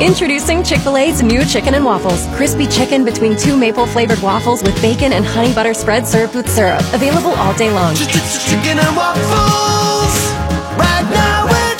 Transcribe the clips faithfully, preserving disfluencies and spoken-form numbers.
Introducing Chick-fil-A's new Chicken and Waffles. Crispy chicken between two maple-flavored waffles with bacon and honey butter spread served with syrup. Available all day long. Chicken and waffles, right now we're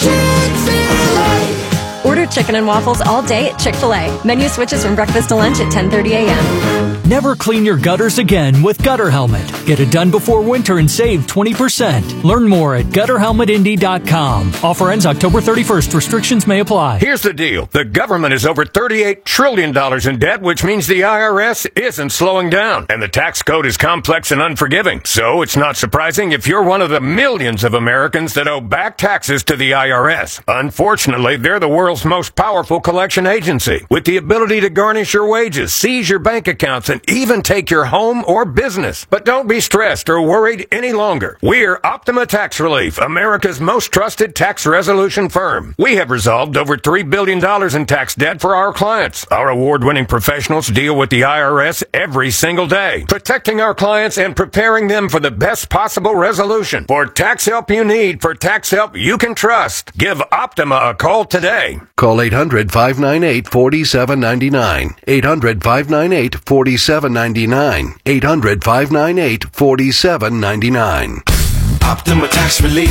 Chick-fil-A. Order Chicken and Waffles all day at Chick-fil-A. Menu switches from breakfast to lunch at ten thirty a.m. Never clean your gutters again with Gutter Helmet. Get it done before winter and save twenty percent. Learn more at gutter helmet indy dot com. Offer ends October thirty-first. Restrictions may apply. Here's the deal. The government is over thirty-eight trillion dollars in debt, which means the I R S isn't slowing down. And the tax code is complex and unforgiving. So it's not surprising if you're one of the millions of Americans that owe back taxes to the I R S. Unfortunately, they're the world's most powerful collection agency, with the ability to garnish your wages, seize your bank accounts, and even take your home or business. But don't be stressed or worried any longer. We're Optima Tax Relief, America's most trusted tax resolution firm. We have resolved over three billion dollars in tax debt for our clients. Our award-winning professionals deal with the I R S every single day, protecting our clients and preparing them for the best possible resolution. For tax help you need, for tax help you can trust, give Optima a call today. Call eight hundred, five nine eight, four seven nine nine. eight hundred, five nine eight, four seven nine nine. eight hundred, five nine eight, four seven nine nine. Optima Tax Relief.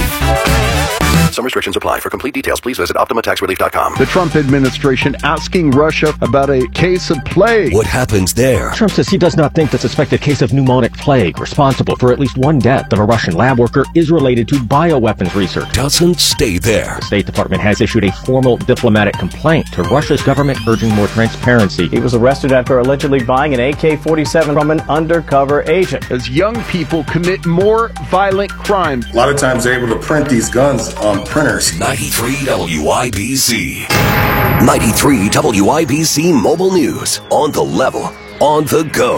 Some restrictions apply. For complete details, please visit optima tax relief dot com. The Trump administration asking Russia about a case of plague. What happens there? Trump says he does not think the suspected case of pneumonic plague, responsible for at least one death of a Russian lab worker, is related to bioweapons research. Doesn't stay there. The State Department has issued a formal diplomatic complaint to Russia's government urging more transparency. He was arrested after allegedly buying an A K forty-seven from an undercover agent. As young people commit more violent crimes. A lot of times they're able to print these guns on printers. ninety-three W I B C. ninety-three W I B C Mobile News. On the level. On the go.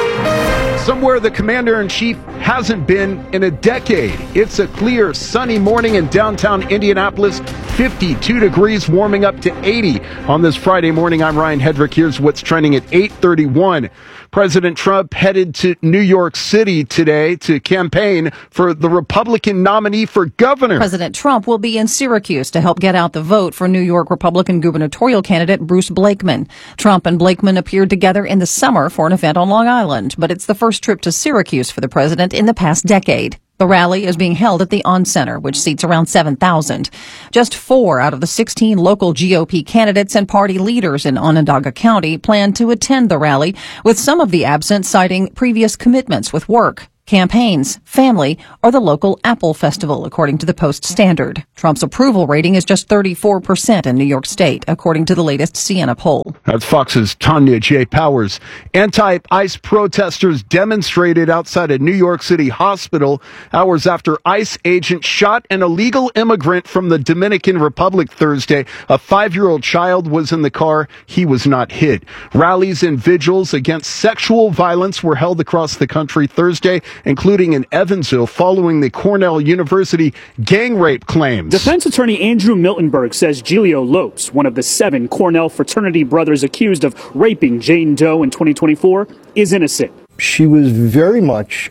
Somewhere the commander-in-chief hasn't been in a decade. It's a clear, sunny morning in downtown Indianapolis. fifty-two degrees, warming up to eighty on this Friday morning. I'm Ryan Hedrick. Here's what's trending at eight thirty-one. President Trump headed to New York City today to campaign for the Republican nominee for governor. President Trump will be in Syracuse to help get out the vote for New York Republican gubernatorial candidate Bruce Blakeman. Trump and Blakeman appeared together in the summer for an event on Long Island, but it's the first trip to Syracuse for the president in the past decade. The rally is being held at the On Center, which seats around seven thousand. Just four out of the sixteen local G O P candidates and party leaders in Onondaga County plan to attend the rally, with some of the absent citing previous commitments with work, campaigns, family, or the local Apple Festival, according to the Post-Standard. Trump's approval rating is just thirty-four percent in New York State, according to the latest Siena poll. That's Fox's Tanya J. Powers. Anti-ICE protesters demonstrated outside a New York City hospital hours after ICE agents shot an illegal immigrant from the Dominican Republic Thursday. A five-year-old child was in the car. He was not hit. Rallies and vigils against sexual violence were held across the country Thursday, including in Evansville, following the Cornell University gang rape claims. Defense attorney Andrew Miltenberg says Giulio Lopes, one of the seven Cornell fraternity brothers accused of raping Jane Doe in twenty twenty-four, is innocent. She was very much,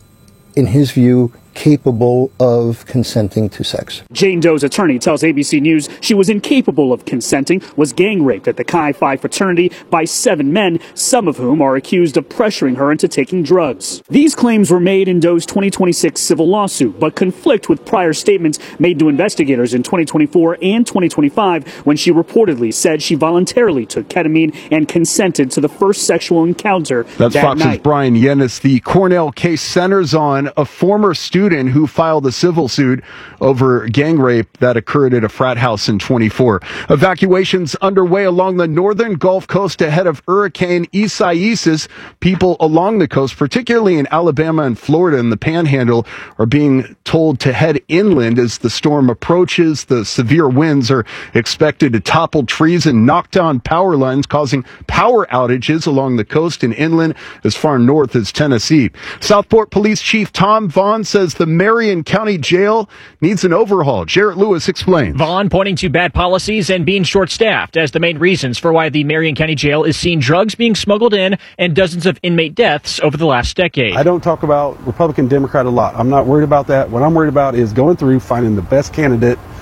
in his view, capable of consenting to sex. Jane Doe's attorney tells A B C News she was incapable of consenting, was gang raped at the Chi Phi fraternity by seven men, some of whom are accused of pressuring her into taking drugs. These claims were made in Doe's twenty twenty-six civil lawsuit, but conflict with prior statements made to investigators in twenty twenty-four and twenty twenty-five when she reportedly said she voluntarily took ketamine and consented to the first sexual encounter That's that Fox's night. Brian Yennis. The Cornell case centers on a former student who filed a civil suit over gang rape that occurred at a frat house in twenty-four. Evacuations underway along the northern Gulf Coast ahead of Hurricane Isaias. People along the coast, particularly in Alabama and Florida and the Panhandle, are being told to head inland as the storm approaches. The severe winds are expected to topple trees and knock down power lines, causing power outages along the coast and inland as far north as Tennessee. Southport Police Chief Tom Vaughn says the Marion County Jail needs an overhaul. Jarrett Lewis explains. Vaughn pointing to bad policies and being short-staffed as the main reasons for why the Marion County Jail is seeing drugs being smuggled in and dozens of inmate deaths over the last decade. I don't talk about Republican, Democrat a lot. I'm not worried about that. What I'm worried about is going through, finding the best candidate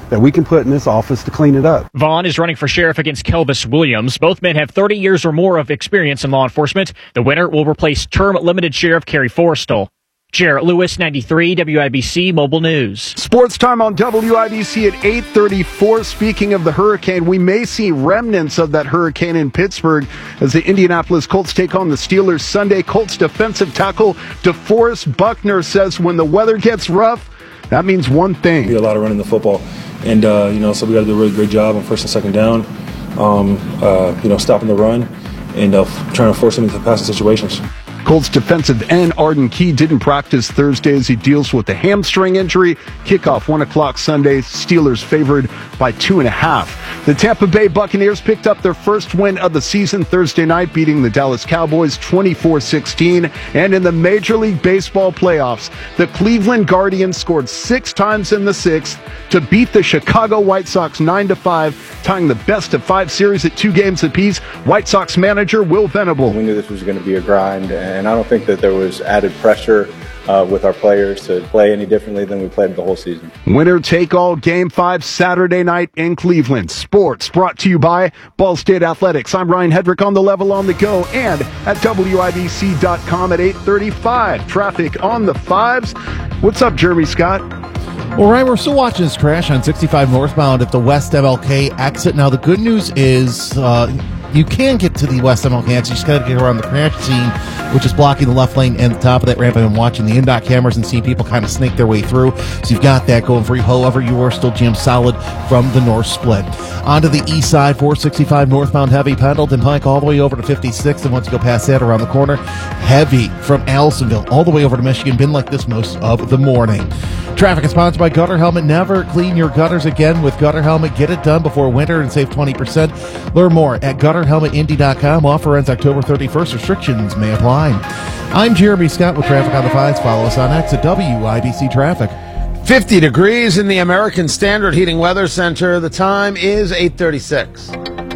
that we can put in this office to clean it up. Vaughn is running for sheriff against Kelvis Williams. Both men have thirty years or more of experience in law enforcement. The winner will replace term limited sheriff Kerry Forrestal. Jarrett Lewis, ninety-three W I B C Mobile News. Sports time on W I B C at eight thirty-four. Speaking of the hurricane, we may see remnants of that hurricane in Pittsburgh as the Indianapolis Colts take on the Steelers Sunday. Colts defensive tackle DeForest Buckner says when the weather gets rough, that means one thing. We do a lot of running the football, and uh, you know, so we got to do a really great job on first and second down. Um, uh, you know, stopping the run and uh, trying to force them into passing situations. Colts defensive end Arden Key didn't practice Thursday as he deals with a hamstring injury. Kickoff one o'clock Sunday. Steelers favored by two and a half. The Tampa Bay Buccaneers picked up their first win of the season Thursday night, beating the Dallas Cowboys twenty-four sixteen. And in the Major League Baseball playoffs, the Cleveland Guardians scored six times in the sixth to beat the Chicago White Sox nine to five, tying the best of five series at two games apiece. White Sox manager Will Venable. We knew this was going to be a grind, and I don't think that there was added pressure uh, with our players to play any differently than we played the whole season. Winner take all game five Saturday night in Cleveland. Sports brought to you by Ball State Athletics. I'm Ryan Hedrick on the level on the go and at W I B C dot com at eight thirty-five. Traffic on the fives. What's up, Jeremy Scott? Well, Ryan, we're still watching this crash on sixty-five northbound at the West M L K exit. Now, the good news is uh, you can get to the West M L K exit. You just got to get around the crash scene, which is blocking the left lane and the top of that ramp. I've been watching the in-dot cameras and seeing people kind of snake their way through. So you've got that going for you. However, you are still jammed solid from the north split. Onto the east side, four sixty-five northbound heavy, Pendleton Pike all the way over to fifty-six. And once you go past that, around the corner, heavy from Allisonville all the way over to Michigan. Been like this most of the morning. Traffic is sponsored by Gutter Helmet. Never clean your gutters again with Gutter Helmet. Get it done before winter and save twenty percent. Learn more at gutter helmet indy dot com. Offer ends October thirty-first. Restrictions may apply. I'm Jeremy Scott with Traffic on the Fives. Follow us on X at W I B C Traffic. fifty degrees in the American Standard Heating Weather Center. The time is eight thirty-six.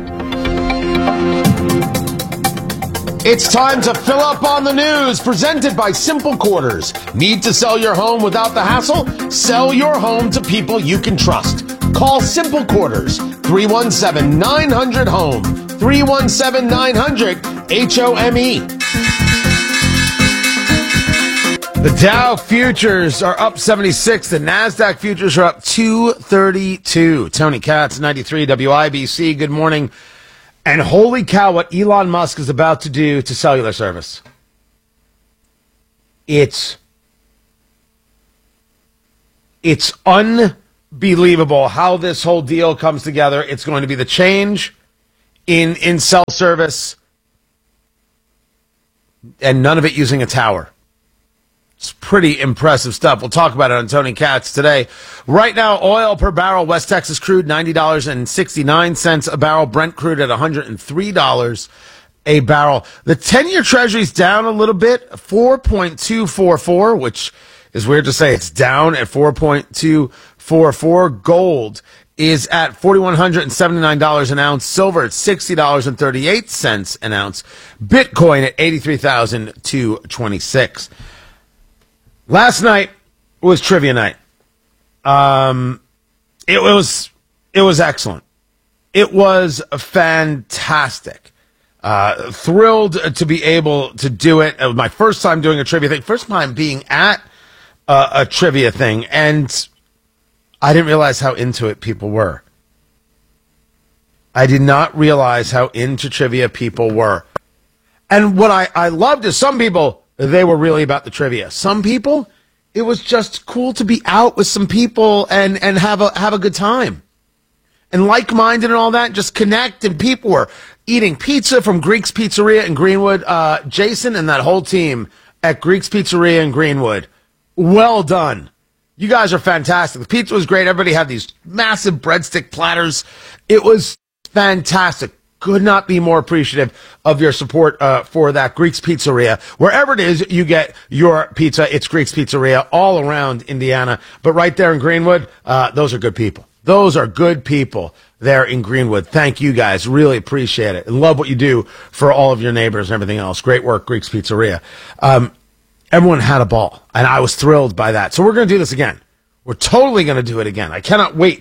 It's time to fill up on the news, presented by Simple Quarters. Need to sell your home without the hassle? Sell your home to people you can trust. Call Simple Quarters, three one seven, nine hundred, HOME, three one seven, nine hundred, H O M E. The Dow futures are up seventy-six. The NASDAQ futures are up two thirty-two. Tony Katz, ninety-three W I B C. Good morning. And holy cow, what Elon Musk is about to do to cellular service. It's, it's unbelievable how this whole deal comes together. It's going to be the change in, in cell service, and none of it using a tower. It's pretty impressive stuff. We'll talk about it on Tony Katz today. Right now, oil per barrel, West Texas crude, ninety dollars and sixty-nine cents a barrel. Brent crude at one hundred three dollars a barrel. The ten-year Treasury's down a little bit, four point two four four, which is weird to say. It's down at four point two four four. Gold is at four thousand one hundred seventy-nine dollars an ounce. Silver at sixty dollars and thirty-eight cents an ounce. Bitcoin at eighty-three thousand two hundred twenty-six dollars. Last night was trivia night. Um, it was it was excellent. It was fantastic. Uh, thrilled to be able to do it. It was my first time doing a trivia thing. First time being at uh, a trivia thing, and I didn't realize how into it people were. I did not realize how into trivia people were. And what I, I loved is some people, they were really about the trivia. Some people, it was just cool to be out with some people and, and have a have a good time. And like-minded and all that, just connect. And people were eating pizza from Greek's Pizzeria in Greenwood. Uh, Jason and that whole team at Greek's Pizzeria in Greenwood, well done. You guys are fantastic. The pizza was great. Everybody had these massive breadstick platters. It was fantastic. Could not be more appreciative of your support uh, for that Greek's Pizzeria. Wherever it is you get your pizza, it's Greek's Pizzeria all around Indiana. But right there in Greenwood, uh, those are good people. Those are good people there in Greenwood. Thank you guys. Really appreciate it. And love what you do for all of your neighbors and everything else. Great work, Greek's Pizzeria. Um, everyone had a ball, and I was thrilled by that. So we're going to do this again. We're totally going to do it again. I cannot wait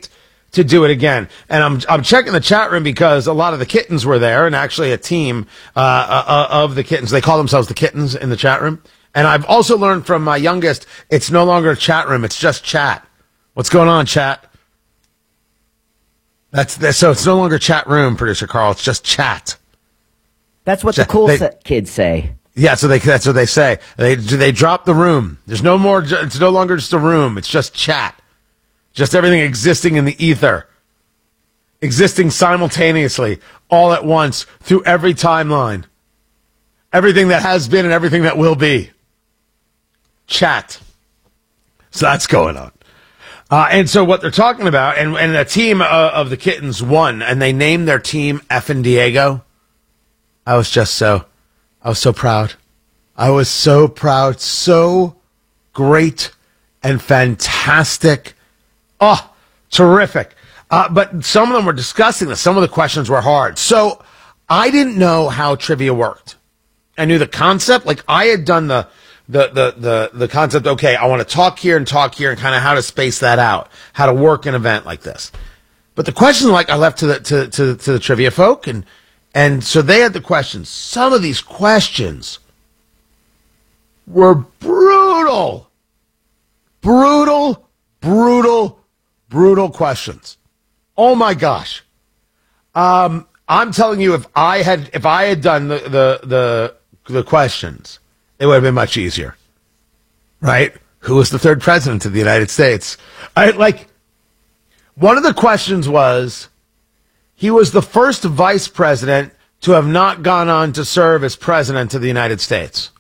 to do it again. And I'm I'm checking the chat room because a lot of the kittens were there, and actually a team uh, uh, of the kittens. They call themselves the kittens in the chat room. And I've also learned from my youngest, it's no longer a chat room; it's just chat. What's going on, chat? That's, that's so it's no longer chat room, producer Carl. It's just chat. That's what Chat. the cool They- se- kids say. Yeah, so they, that's what they say. They they drop the room. There's no more. It's no longer just a room. It's just chat. Just everything existing in the ether, existing simultaneously, all at once through every timeline, everything that has been and everything that will be. Chat. So that's going on. Uh, and so what they're talking about, and and a team uh, of the kittens won, and they named their team Effin' Diego. I was just so. I was so proud. I was so proud. So great and fantastic. Oh, terrific. Uh, but some of them were discussing this. Some of the questions were hard. So I didn't know how trivia worked. I knew the concept. Like I had done the, the, the, the, the concept. Okay, I want to talk here and talk here and kind of how to space that out, how to work an event like this. But the questions, like I left to the, to, to, to the trivia folk, and, And so they had the questions. Some of these questions were brutal. Brutal, brutal, brutal questions. Oh my gosh. Um, I'm telling you, if I had if I had done the the the, the questions, it would have been much easier. Right? Who was the third president of the United States? I like one of the questions was, he was the first vice president to have not gone on to serve as president of the United States.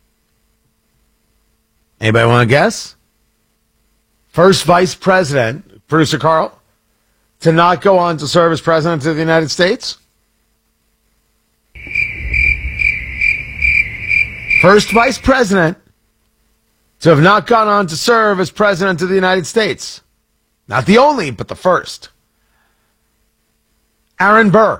Anybody want to guess? First vice president, producer Carl, to not go on to serve as president of the United States? First vice president to have not gone on to serve as president of the United States. Not the only, but the first. Aaron Burr.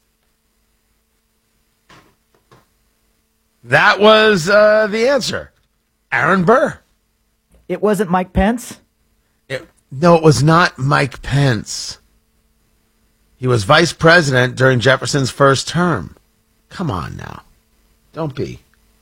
That was uh, the answer. Aaron Burr. It wasn't Mike Pence? It, no, it was not Mike Pence. He was vice president during Jefferson's first term. Come on now. Don't be.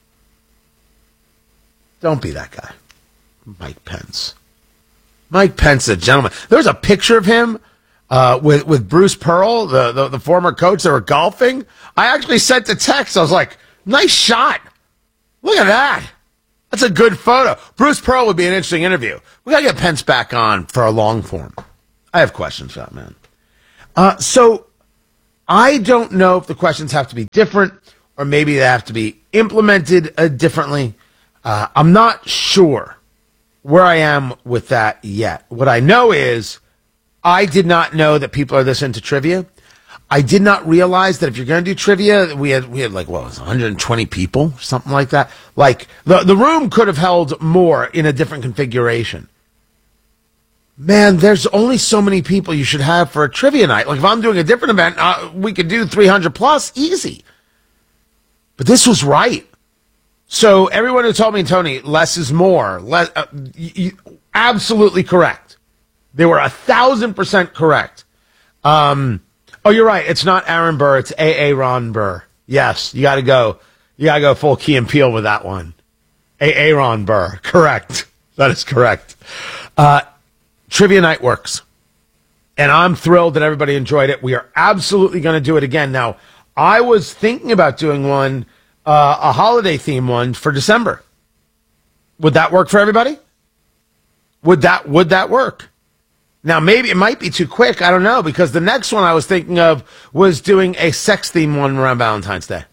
Don't be that guy. Mike Pence. Mike Pence, a gentleman. There's a picture of him Uh, with with Bruce Pearl, the, the the former coach. They were golfing. I actually sent a text. I was like, "Nice shot! Look at that. That's a good photo." Bruce Pearl would be an interesting interview. We gotta get Pence back on for a long form. I have questions for that man. Uh, so I don't know if the questions have to be different or maybe they have to be implemented uh, differently. Uh, I'm not sure where I am with that yet. What I know is, I did not know that people are this into trivia. I did not realize that if you're going to do trivia, we had we had like what was it, one hundred twenty people, something like that. Like the the room could have held more in a different configuration. Man, there's only so many people you should have for a trivia night. Like if I'm doing a different event, uh, we could do three hundred plus, easy. But this was right. So everyone who told me, Tony, less is more. Less, uh, y- y- absolutely correct. They were a thousand percent correct. Um, oh, you're right. It's not Aaron Burr. It's A A. Ron Burr. Yes, you got to go. You got to go full Key and Peele with that one. A A. Ron Burr. Correct. That is correct. Uh, Trivia night works. And I'm thrilled that everybody enjoyed it. We are absolutely going to do it again. Now, I was thinking about doing one, uh, a holiday theme one for December. Would that work for everybody? Would that, would that work? Now, maybe it might be too quick. I don't know, because the next one I was thinking of was doing a sex theme one around Valentine's Day.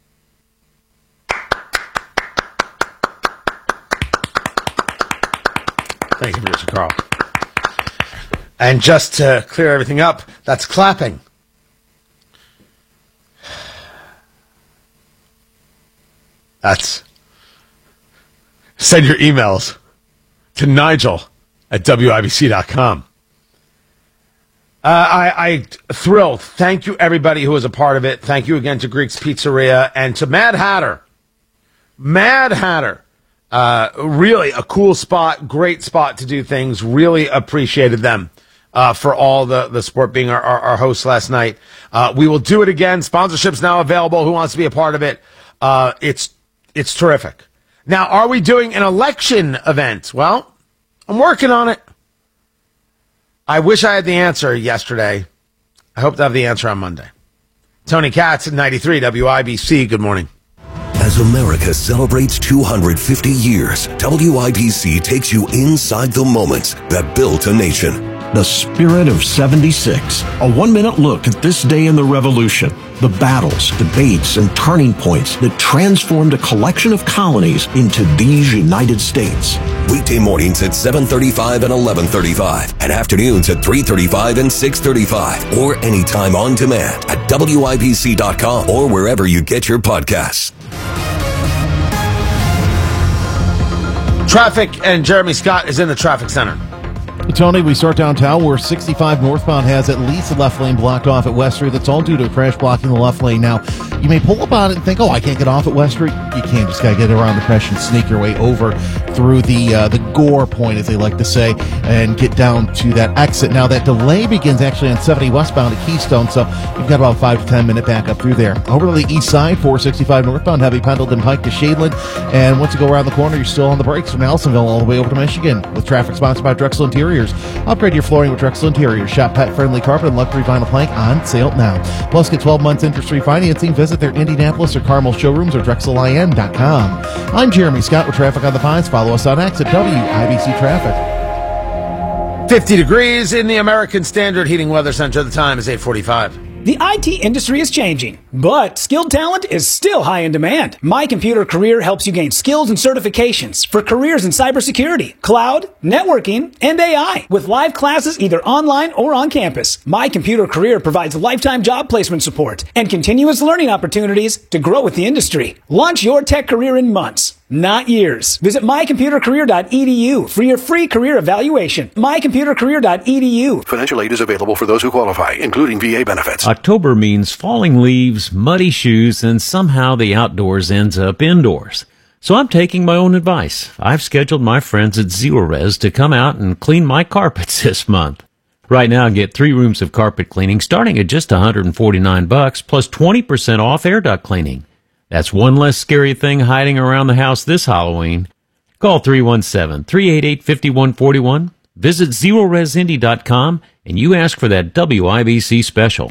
Thank you, producer Carl. And just to clear everything up, that's clapping. That's. Send your emails to Nigel at W I B C dot com. Uh, I, I thrilled. Thank you, everybody who was a part of it. Thank you again to Greek's Pizzeria and to Mad Hatter. Mad Hatter. Uh, really a cool spot, great spot to do things. Really appreciated them uh, for all the, the support, being our, our, our host last night. Uh, we will do it again. Sponsorship's now available. Who wants to be a part of it? Uh, it's, it's terrific. Now, are we doing an election event? Well, I'm working on it. I wish I had the answer yesterday. I hope to have the answer on Monday. Tony Katz at ninety-three W I B C. Good morning. As America celebrates two hundred fifty years, W I B C takes you inside the moments that built a nation. The Spirit of seventy-six. A one-minute look at this day in the Revolution. The battles, debates, and turning points that transformed a collection of colonies into these United States. Weekday mornings at seven thirty-five and eleven thirty-five, and afternoons at three thirty-five and six thirty-five, or anytime on demand at W I B C dot com or wherever you get your podcasts. Traffic, and Jeremy Scott is in the traffic center. Tony, we start downtown where sixty-five northbound has at least the left lane blocked off at West Street. That's all due to a crash blocking the left lane. Now, you may pull up on it and think, oh, I can't get off at West Street. You can't. Just got to get around the crash and sneak your way over through the uh, the gore point, as they like to say, and get down to that exit. Now, that delay begins actually on seventy westbound at Keystone, so you've got about five to ten minute backup through there. Over to the east side, four sixty-five northbound, heavy Pendleton Pike to Shadeland. And once you go around the corner, you're still on the brakes from Nelsonville all the way over to Michigan, with traffic sponsored by Drexel Interiors. Upgrade your flooring with Drexel Interiors. Shop pet-friendly carpet and luxury vinyl plank on sale now. Plus, get twelve months interest-free financing. Visit their Indianapolis or Carmel showrooms or Drexel I N dot com. I'm Jeremy Scott with Traffic on the Pines. Follow us on X at W I B C Traffic. fifty degrees in the American Standard Heating Weather Center. The time is eight forty-five. The I T industry is changing, but skilled talent is still high in demand. My Computer Career helps you gain skills and certifications for careers in cybersecurity, cloud, networking, and A I. With live classes either online or on campus, My Computer Career provides lifetime job placement support and continuous learning opportunities to grow with the industry. Launch your tech career in months, not years. Visit my computer career dot e d u for your free career evaluation. my computer career dot e d u. Financial aid is available for those who qualify, including V A benefits. October means falling leaves, muddy shoes, and somehow the outdoors ends up indoors. So I'm taking my own advice. I've scheduled my friends at Zerorez to come out and clean my carpets this month. Right now, get three rooms of carpet cleaning starting at just one hundred forty-nine bucks plus twenty percent off air duct cleaning. That's one less scary thing hiding around the house this Halloween. Call three one seven, three eight eight, five one four one, visit Zerorez Indy dot com, and you ask for that W I B C special.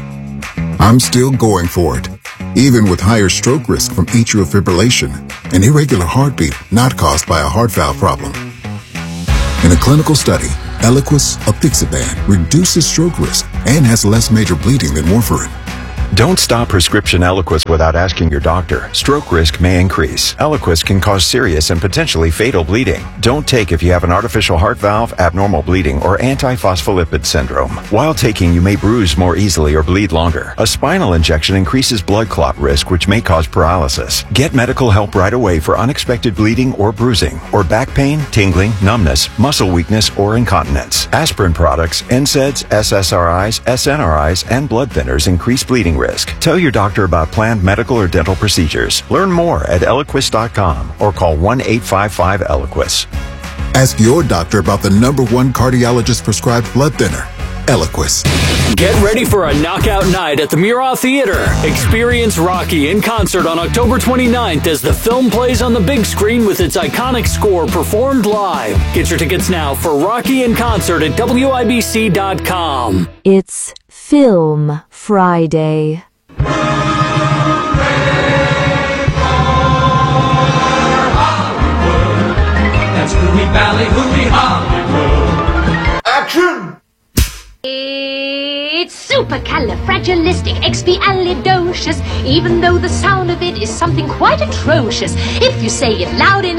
I'm still going for it, even with higher stroke risk from atrial fibrillation, an irregular heartbeat not caused by a heart valve problem. In a clinical study, Eliquis apixaban reduces stroke risk and has less major bleeding than warfarin. Don't stop prescription Eliquis without asking your doctor. Stroke risk may increase. Eliquis can cause serious and potentially fatal bleeding. Don't take if you have an artificial heart valve, abnormal bleeding, or antiphospholipid syndrome. While taking, you may bruise more easily or bleed longer. A spinal injection increases blood clot risk, which may cause paralysis. Get medical help right away for unexpected bleeding or bruising, or back pain, tingling, numbness, muscle weakness, or incontinence. Aspirin products, N SAIDs, S S R Is, S N R Is, and blood thinners increase bleeding risk. Tell your doctor about planned medical or dental procedures. Learn more at Eliquis dot com or call one eight five five Eliquis. Ask your doctor about the number one cardiologist prescribed blood thinner, Eliquis. Get ready for a knockout night at the Murat Theater. Experience Rocky in concert on October twenty-ninth as the film plays on the big screen with its iconic score performed live. Get your tickets now for Rocky in concert at W I B C dot com. It's Film Friday. That's Hooey Valley, Hooey Hollywood. Action! It's supercalifragilisticexpialidocious, even though the sound of it is something quite atrocious. If you say it loud enough,